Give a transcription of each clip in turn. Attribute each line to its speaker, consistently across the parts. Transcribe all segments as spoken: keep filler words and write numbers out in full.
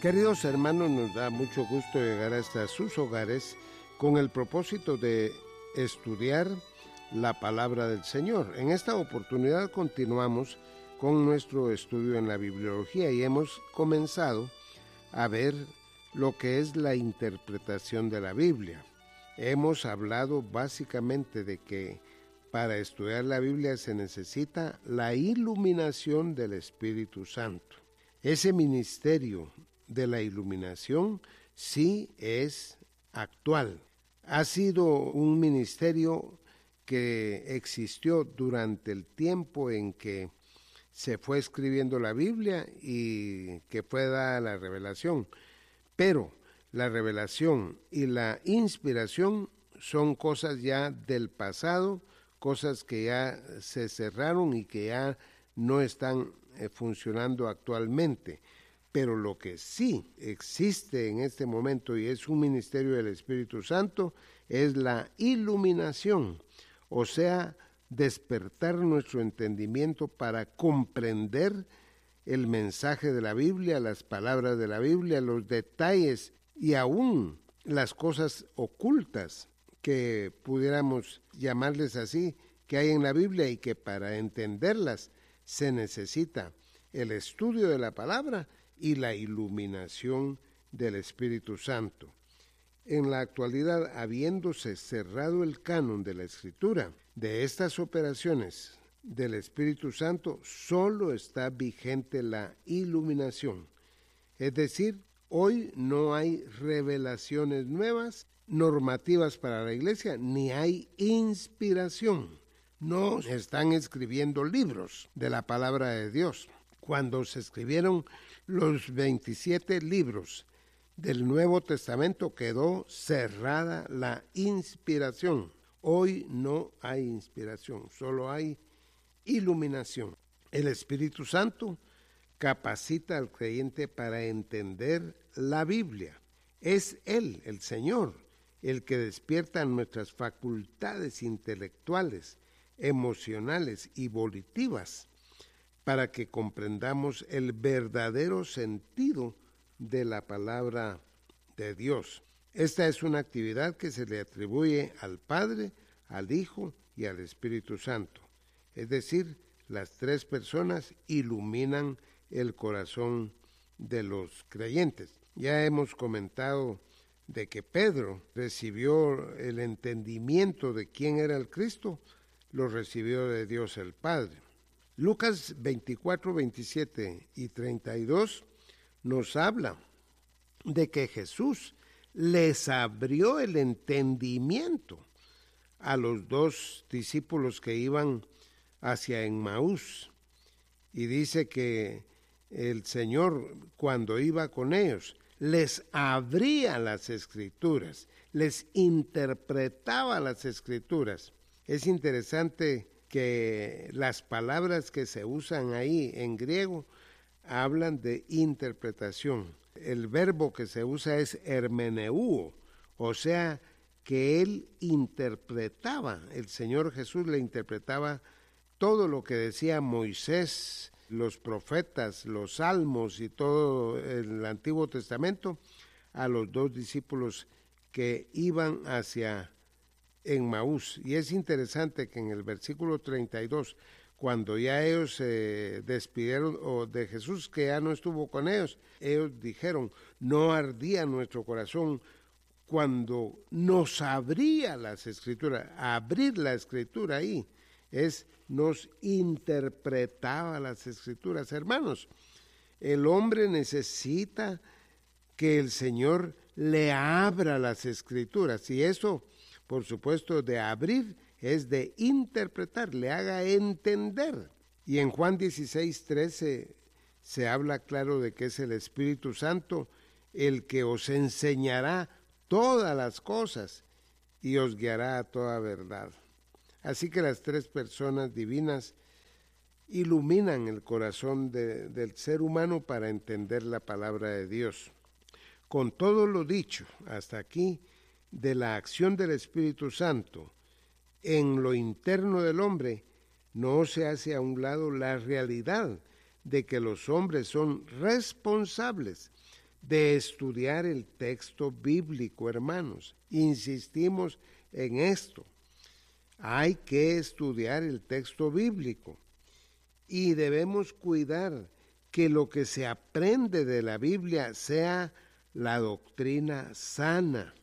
Speaker 1: Queridos hermanos, nos da mucho gusto llegar hasta sus hogares con el propósito de estudiar la palabra del Señor. En esta oportunidad continuamos con nuestro estudio en la bibliología y hemos comenzado a ver lo que es la interpretación de la Biblia. Hemos hablado básicamente de que para estudiar la Biblia se necesita la iluminación del Espíritu Santo. Ese ministerio de la iluminación sí es actual. Ha sido un ministerio que existió durante el tiempo en que se fue escribiendo la Biblia y que fue dada la revelación. Pero la revelación y la inspiración son cosas ya del pasado, cosas que ya se cerraron y que ya no están eh, funcionando actualmente. Pero lo que sí existe en este momento y es un ministerio del Espíritu Santo es la iluminación, o sea, despertar nuestro entendimiento para comprender el mensaje de la Biblia, las palabras de la Biblia, los detalles y aún las cosas ocultas que pudiéramos llamarles así, que hay en la Biblia y que para entenderlas se necesita el estudio de la palabra y la iluminación del Espíritu Santo. En la actualidad, habiéndose cerrado el canon de la Escritura, de estas operaciones del Espíritu Santo, solo está vigente la iluminación. Es decir, hoy no hay revelaciones nuevas, normativas para la iglesia, ni hay inspiración. No están escribiendo libros de la palabra de Dios. Cuando se escribieron los veintisiete libros del Nuevo Testamento, quedó cerrada la inspiración. Hoy no hay inspiración, solo hay iluminación. El Espíritu Santo capacita al creyente para entender la Biblia. Es Él, el Señor, el que despierta nuestras facultades intelectuales, emocionales y volitivas para que comprendamos el verdadero sentido de la palabra de Dios. Esta es una actividad que se le atribuye al Padre, al Hijo y al Espíritu Santo. Es decir, las tres personas iluminan el corazón de los creyentes. Ya hemos comentado de que Pedro recibió el entendimiento de quién era el Cristo, lo recibió de Dios el Padre. Lucas veinticuatro, veintisiete y treinta y dos nos habla de que Jesús les abrió el entendimiento a los dos discípulos que iban hacia Emmaús. Y dice que el Señor, cuando iba con ellos, les abría las Escrituras, les interpretaba las Escrituras. Es interesante que las palabras que se usan ahí en griego hablan de interpretación. El verbo que se usa es hermeneuo, o sea, que él interpretaba, el Señor Jesús le interpretaba todo lo que decía Moisés, los profetas, los salmos y todo el Antiguo Testamento a los dos discípulos que iban hacia Emmaús. Y es interesante que en el versículo treinta y dos, cuando ya ellos se eh, despidieron o de Jesús, que ya no estuvo con ellos, ellos dijeron, no ardía nuestro corazón cuando nos abría las Escrituras. Abrir la Escritura ahí es, nos interpretaba las Escrituras. Hermanos, el hombre necesita que el Señor le abra las Escrituras, y eso, por supuesto, de abrir es de interpretar, le haga entender. Y en Juan dieciséis, trece se habla claro de que es el Espíritu Santo el que os enseñará todas las cosas y os guiará a toda verdad. Así que las tres personas divinas iluminan el corazón de, del ser humano para entender la palabra de Dios. Con todo lo dicho hasta aquí de la acción del Espíritu Santo en lo interno del hombre, no se hace a un lado la realidad de que los hombres son responsables de estudiar el texto bíblico, hermanos. Insistimos en esto. Hay que estudiar el texto bíblico y debemos cuidar que lo que se aprende de la Biblia sea la doctrina sana.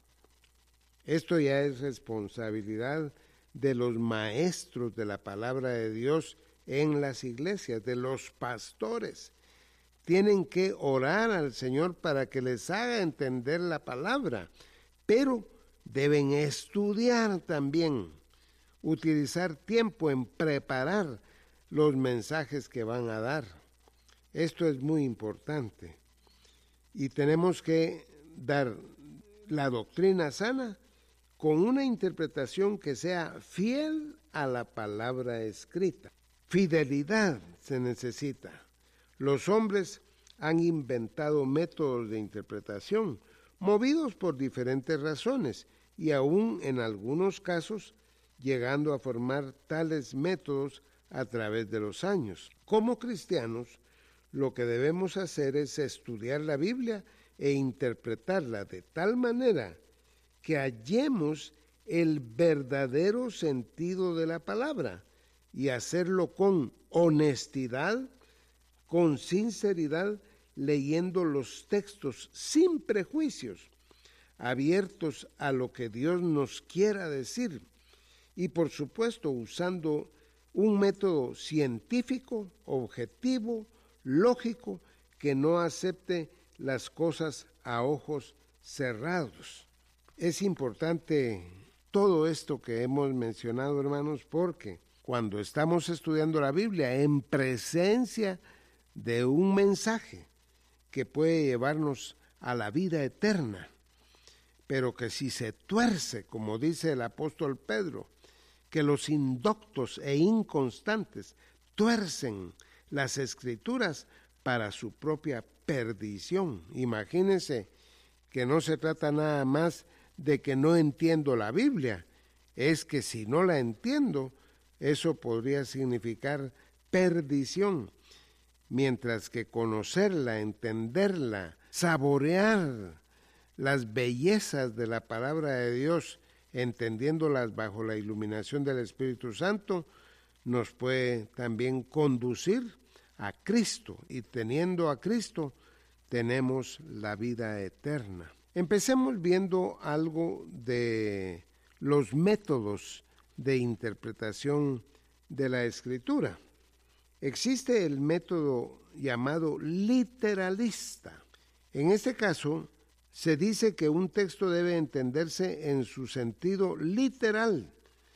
Speaker 1: Esto ya es responsabilidad de los maestros de la palabra de Dios en las iglesias, de los pastores. Tienen que orar al Señor para que les haga entender la palabra, pero deben estudiar también, utilizar tiempo en preparar los mensajes que van a dar. Esto es muy importante. Y tenemos que dar la doctrina sana con una interpretación que sea fiel a la palabra escrita. Fidelidad se necesita. Los hombres han inventado métodos de interpretación, movidos por diferentes razones, y aún en algunos casos llegando a formar tales métodos a través de los años. Como cristianos, lo que debemos hacer es estudiar la Biblia e interpretarla de tal manera que hallemos el verdadero sentido de la palabra y hacerlo con honestidad, con sinceridad, leyendo los textos sin prejuicios, abiertos a lo que Dios nos quiera decir y por supuesto usando un método científico, objetivo, lógico, que no acepte las cosas a ojos cerrados. Es importante todo esto que hemos mencionado, hermanos, porque cuando estamos estudiando la Biblia en presencia de un mensaje que puede llevarnos a la vida eterna, pero que si se tuerce, como dice el apóstol Pedro, que los indoctos e inconstantes tuercen las escrituras para su propia perdición. Imagínense que no se trata nada más de que no entiendo la Biblia, es que si no la entiendo, eso podría significar perdición, mientras que conocerla, entenderla, saborear las bellezas de la palabra de Dios, entendiéndolas bajo la iluminación del Espíritu Santo, nos puede también conducir a Cristo, y teniendo a Cristo, tenemos la vida eterna. Empecemos viendo algo de los métodos de interpretación de la Escritura. Existe el método llamado literalista. En este caso, se dice que un texto debe entenderse en su sentido literal,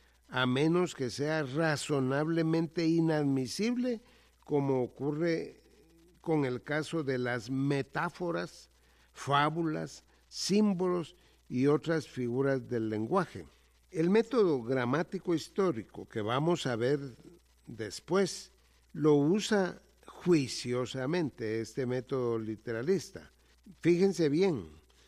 Speaker 1: a menos que sea razonablemente inadmisible, como ocurre con el caso de las metáforas, fábulas, símbolos y otras figuras del lenguaje. El método gramático histórico que vamos a ver después lo usa juiciosamente este método literalista. Fíjense bien,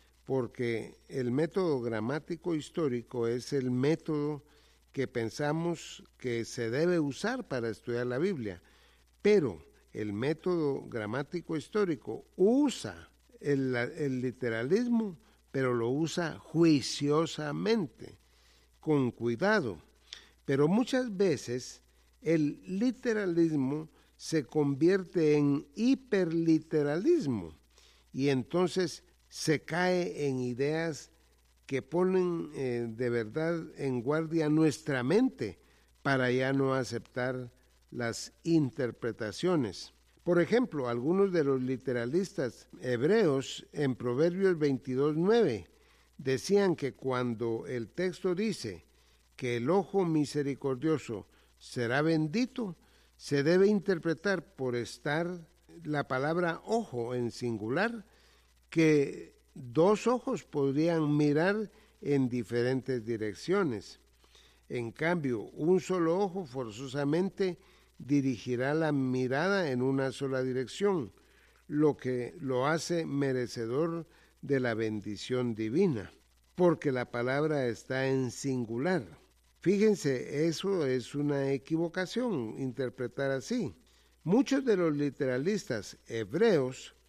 Speaker 1: porque el método gramático histórico es el método que pensamos que se debe usar para estudiar la Biblia, pero el método gramático histórico usa el, el literalismo, pero lo usa juiciosamente, con cuidado. Pero muchas veces el literalismo se convierte en hiperliteralismo y entonces se cae en ideas que ponen eh, de verdad en guardia nuestra mente para ya no aceptar las interpretaciones. Por ejemplo, algunos de los literalistas hebreos en Proverbios veintidós nueve decían que cuando el texto dice que el ojo misericordioso será bendito, se debe interpretar por estar la palabra ojo en singular, que dos ojos podrían mirar en diferentes direcciones. En cambio, un solo ojo forzosamente dirigirá la mirada en una sola dirección, lo que lo hace merecedor de la bendición divina, porque la palabra está en singular. Fíjense, eso es una equivocación, interpretar así. Muchos de los literalistas hebreos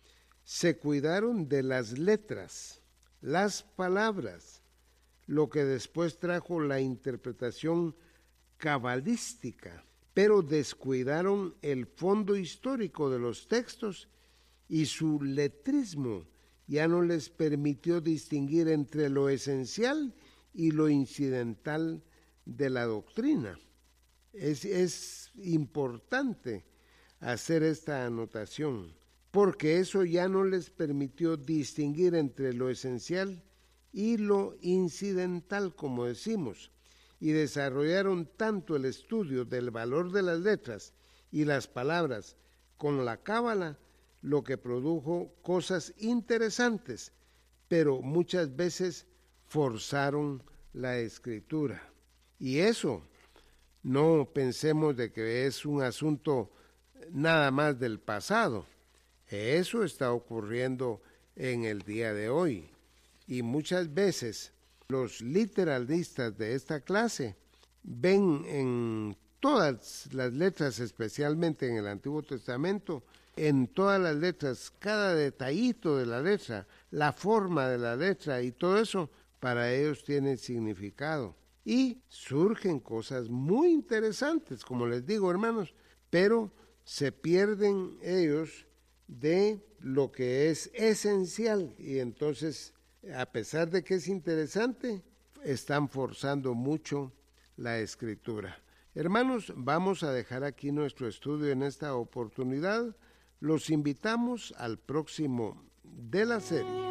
Speaker 1: se cuidaron de las letras, las palabras, lo que después trajo la interpretación cabalística, pero descuidaron el fondo histórico de los textos y su letrismo ya no les permitió distinguir entre lo esencial y lo incidental de la doctrina. Es, es importante hacer esta anotación, porque eso ya no les permitió distinguir entre lo esencial y lo incidental, como decimos, y desarrollaron tanto el estudio del valor de las letras y las palabras con la cábala, lo que produjo cosas interesantes, pero muchas veces forzaron la escritura. Y eso, no pensemos de que es un asunto nada más del pasado. Eso está ocurriendo en el día de hoy. Y muchas veces los literalistas de esta clase ven en todas las letras, especialmente en el Antiguo Testamento, en todas las letras, cada detallito de la letra, la forma de la letra y todo eso, para ellos tiene significado. Y surgen cosas muy interesantes, como les digo, hermanos, pero se pierden ellos de lo que es esencial. Y entonces, a pesar de que es interesante, están forzando mucho la escritura. Hermanos, vamos a dejar aquí nuestro estudio en esta oportunidad. Los invitamos al próximo de la serie.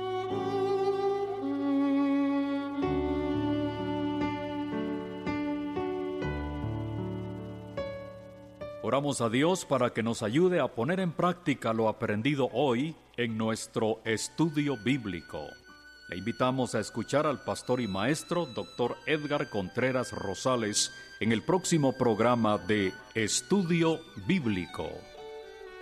Speaker 2: Oramos a Dios para que nos ayude a poner en práctica lo aprendido hoy en nuestro estudio bíblico. Le invitamos a escuchar al pastor y maestro doctor Edgar Contreras Rosales en el próximo programa de Estudio Bíblico.